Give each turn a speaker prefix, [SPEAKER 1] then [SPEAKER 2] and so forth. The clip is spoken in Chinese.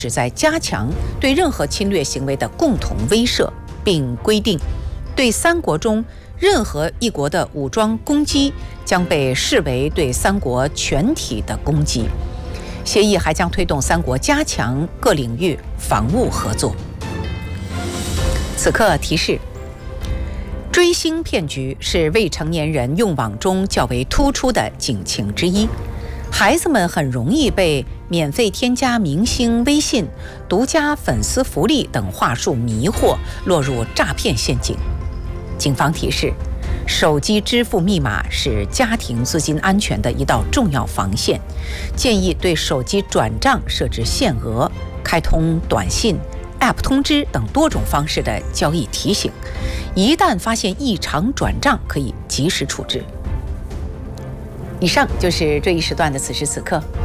[SPEAKER 1] 旨在加强对任何侵略行为的共同威慑，并规定对三国中任何一国的武装攻击将被视为对三国全体的攻击。协议还将推动三国加强各领域防务合作。此刻提示：追星骗局是未成年人用网中较为突出的警情之一。孩子们很容易被免费添加明星微信、独家粉丝福利等话术迷惑，落入诈骗陷阱。警方提示，手机支付密码是家庭资金安全的一道重要防线，建议对手机转账设置限额，开通短信、App 通知等多种方式的交易提醒，一旦发现异常转账，可以及时处置。以上就是这一时段的此时此刻，